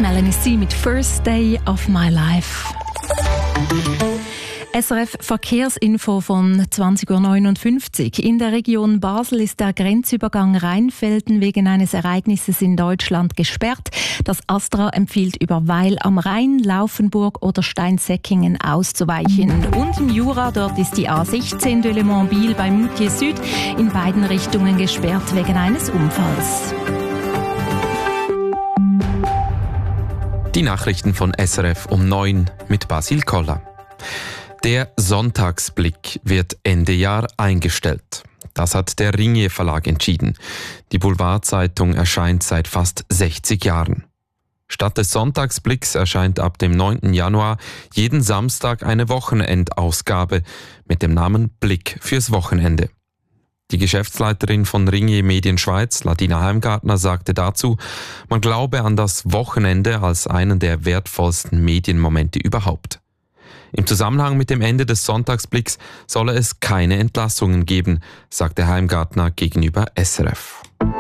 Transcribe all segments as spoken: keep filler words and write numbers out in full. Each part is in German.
Melanie C. mit First Day of My Life. S R F Verkehrsinfo von zwanzig Uhr neunundfünfzig. In der Region Basel ist der Grenzübergang Rheinfelden wegen eines Ereignisses in Deutschland gesperrt. Das Astra empfiehlt über Weil am Rhein, Laufenburg oder Steinsäckingen auszuweichen. Und im Jura, dort ist die A sechzehn de Le Mans-Biel bei Moutier Süd in beiden Richtungen gesperrt wegen eines Unfalls. Die Nachrichten von S R F um neun mit Basil Koller. Der Sonntagsblick wird Ende Jahr eingestellt. Das hat der Ringier Verlag entschieden. Die Boulevardzeitung erscheint seit fast sechzig Jahren. Statt des Sonntagsblicks erscheint ab dem neunten Januar jeden Samstag eine Wochenendausgabe mit dem Namen Blick fürs Wochenende. Die Geschäftsleiterin von Ringier Medien Schweiz, Ladina Heimgartner, sagte dazu, man glaube an das Wochenende als einen der wertvollsten Medienmomente überhaupt. Im Zusammenhang mit dem Ende des Sonntagsblicks solle es keine Entlassungen geben, sagte Heimgartner gegenüber S R F.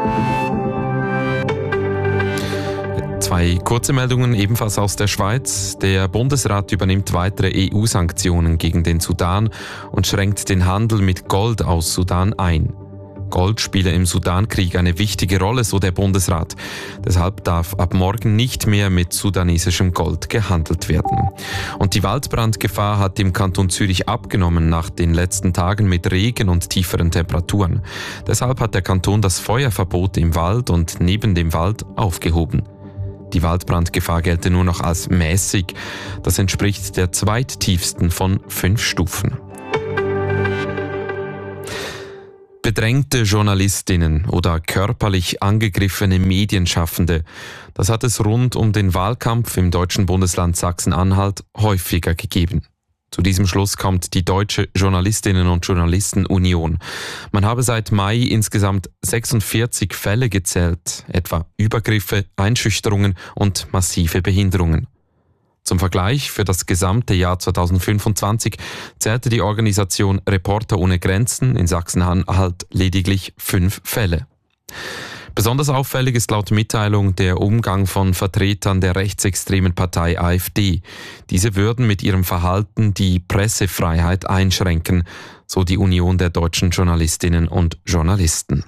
Zwei kurze Meldungen ebenfalls aus der Schweiz. Der Bundesrat übernimmt weitere E U-Sanktionen gegen den Sudan und schränkt den Handel mit Gold aus Sudan ein. Gold spiele im Sudankrieg eine wichtige Rolle, so der Bundesrat. Deshalb darf ab morgen nicht mehr mit sudanesischem Gold gehandelt werden. Und die Waldbrandgefahr hat im Kanton Zürich abgenommen nach den letzten Tagen mit Regen und tieferen Temperaturen. Deshalb hat der Kanton das Feuerverbot im Wald und neben dem Wald aufgehoben. Die Waldbrandgefahr gelte nur noch als mäßig. Das entspricht der zweittiefsten von fünf Stufen. Bedrängte Journalistinnen oder körperlich angegriffene Medienschaffende, das hat es rund um den Wahlkampf im deutschen Bundesland Sachsen-Anhalt häufiger gegeben. Zu diesem Schluss kommt die Deutsche Journalistinnen- und Journalistenunion. Man habe seit Mai insgesamt sechsundvierzig Fälle gezählt, etwa Übergriffe, Einschüchterungen und massive Behinderungen. Zum Vergleich, für das gesamte Jahr zweitausendfünfundzwanzig zählte die Organisation Reporter ohne Grenzen in Sachsen-Anhalt lediglich fünf Fälle. Besonders auffällig ist laut Mitteilung der Umgang von Vertretern der rechtsextremen Partei AfD. Diese würden mit ihrem Verhalten die Pressefreiheit einschränken, so die Union der deutschen Journalistinnen und Journalisten.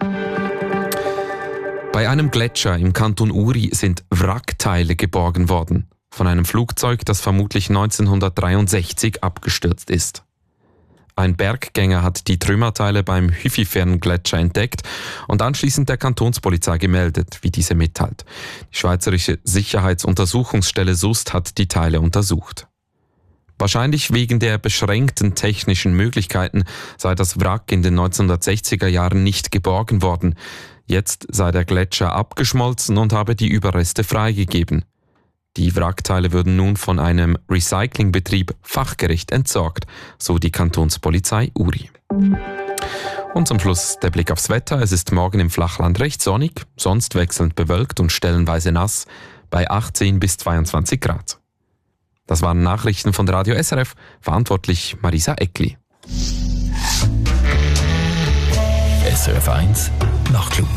Bei einem Gletscher im Kanton Uri sind Wrackteile geborgen worden. Von einem Flugzeug, das vermutlich neunzehnhundertdreiundsechzig abgestürzt ist. Ein Berggänger hat die Trümmerteile beim Hüfifern-Gletscher entdeckt und anschließend der Kantonspolizei gemeldet, wie diese mitteilt. Die Schweizerische Sicherheitsuntersuchungsstelle S U S T hat die Teile untersucht. Wahrscheinlich wegen der beschränkten technischen Möglichkeiten sei das Wrack in den neunzehnhundertsechziger Jahren nicht geborgen worden. Jetzt sei der Gletscher abgeschmolzen und habe die Überreste freigegeben. Die Wrackteile würden nun von einem Recyclingbetrieb fachgerecht entsorgt, so die Kantonspolizei Uri. Und zum Schluss der Blick aufs Wetter. Es ist morgen im Flachland recht sonnig, sonst wechselnd bewölkt und stellenweise nass, bei achtzehn bis zweiundzwanzig Grad. Das waren Nachrichten von Radio S R F, verantwortlich Marisa Eckli. S R F eins Nachtclub.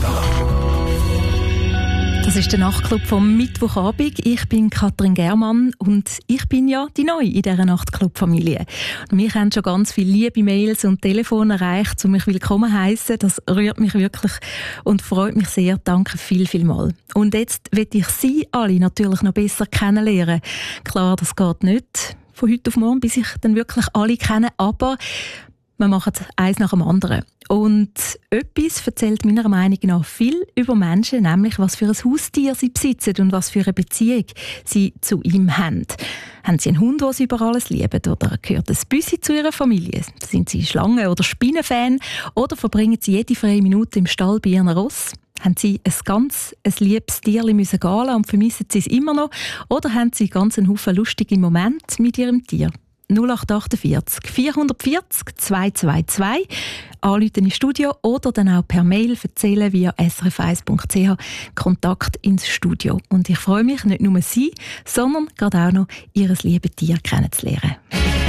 Das ist der Nachtclub vom Mittwochabend. Ich bin Katrin Germann und ich bin ja die Neue in dieser Nachtclub-Familie. Mich haben schon ganz viele liebe Mails und Telefone erreicht, um mich willkommen zu heissen. Das rührt mich wirklich und freut mich sehr. Danke viel, viel mal. Und jetzt will ich Sie alle natürlich noch besser kennenlernen. Klar, das geht nicht von heute auf morgen, bis ich dann wirklich alle kenne, aber wir machen eins nach dem anderen. Und etwas erzählt meiner Meinung nach viel über Menschen, nämlich was für ein Haustier sie besitzen und was für eine Beziehung sie zu ihm haben. Haben sie einen Hund, den sie über alles lieben, oder gehört ein Büssi zu ihrer Familie? Sind sie Schlangen- oder Spinnenfan? Oder verbringen sie jede freie Minute im Stall bei ihren Ross? Haben sie ein ganz ein liebes Tierchen müssen gehen lassen und vermissen sie es immer noch? Oder haben sie ganz einen Haufen lustige Momente mit ihrem Tier? null acht acht vier vier vier vier zwei zwei zwei anrufen ins Studio oder dann auch per Mail erzählen via s r f eins punkt c h Kontakt ins Studio. Und ich freue mich, nicht nur Sie, sondern gerade auch noch Ihr liebes Tier kennenzulernen.